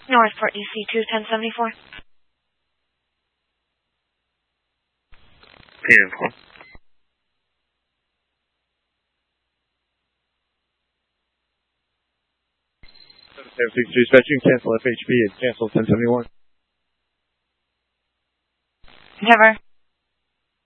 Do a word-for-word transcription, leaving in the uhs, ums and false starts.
Northport E C two ten seventy-four. ten four. seven six two dispatch, you can cancel F H P and cancel ten seventy-one. Never.